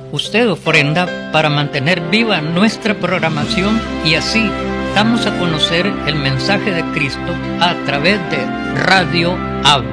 Usted ofrenda para mantener viva nuestra programación y así damos a conocer el mensaje de Cristo a través de Radio Habla.